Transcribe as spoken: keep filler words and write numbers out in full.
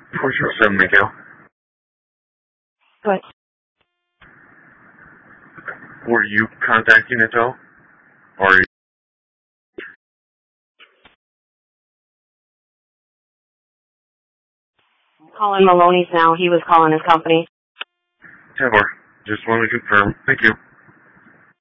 four zero seven, Miguel. Good. Were you contacting it though? Or Calling Maloney's now. He was calling his company. Taylor, just want to confirm. Thank you.